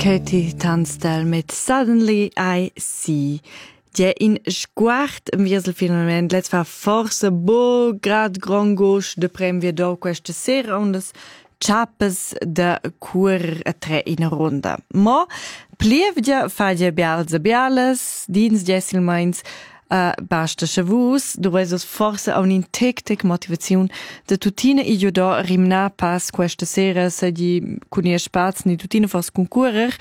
Katie Tunstall mit Suddenly I See. Ja, in sguard viesel finalmente let's fa forse bo grad grand gauche de premio do questa sera ondas chappes de cur a tre in ronda. Ma plievgia fagia bialza biales, dins jessil meins basta chavus, dovesos forse a un'intectec motivazione de tutina i da rimna pas questa sera se di cunia spaz ni tutina fos concurrer.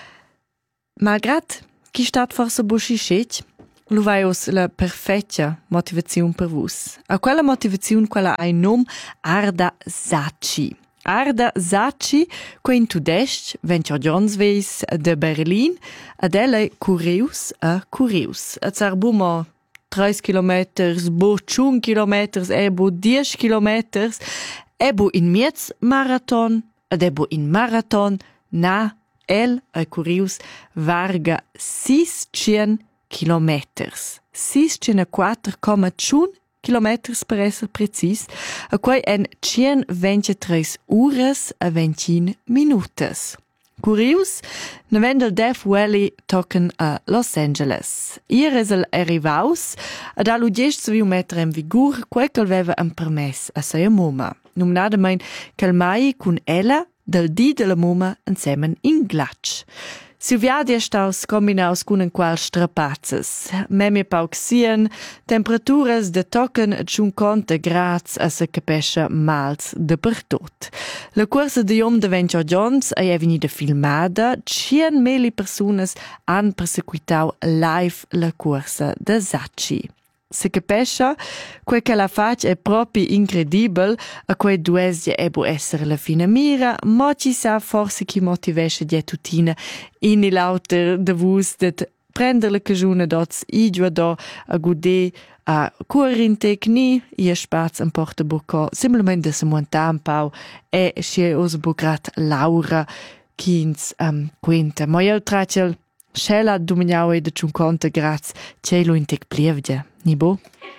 Malgrat chi stat forse buschischet, lu vaios la perfetta motivazione per vus. A quella motivazione quella hai nom Arda Sacchi. Arda Sacchi, qua in tudest, venture Johnsweis de Berlin, ad elle curius a curius. A zarbuma 3 kilometers, bo 5 kilometers, bo 10 kilometers, bo in miez marathon, ad bo in marathon, na el a curius varga 600 kilometers. 604,1 kilometers per essere precis, a quai en 123 ures a 21 minutos. Curius, ne vendel Death Valley toquen a Los Angeles. Iresel arrivaus, ad alu 10 viu metter in vigur, quai cal veva un permess a seia mumma. Numnadamein cal mai cun ella del di de la mumma ensemen in glatsch. Silviadi è staus combinaus cun un qual strapazzes. Memie pauxien, temperaturas de tocken 50 grads a se capescha mals de per tot. La corsa de Jom de Venture Jones è venida filmada, 100.000 personas han perseguitau live la corsa de Sacchi. Se capescha, quel che la fac è proprio incredibile, a quei duesdia ebo essere la fina mira, ma ci sa forse chi motivesce di tutina in il lauter de vus det prender la cagione dots i giuadò a gude a cuorinte cni i spaz in porta bucco, simplemente se monta un pau e si os bugrat Laura Kins quinta. Ma io tracel Scella dominiaue de 50 grads, cielo in tec plievdia. Ni bo?